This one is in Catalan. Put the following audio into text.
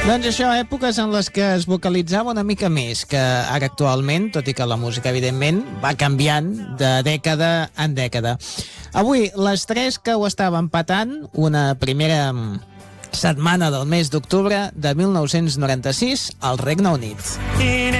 Doncs això, èpoques en les que es vocalitzava una mica més que ara actualment, tot i que la música, evidentment, va canviant de dècada en dècada. Avui, les tres que ho estaven patant, una primera setmana del mes d'octubre de 1996 al Regne Unit.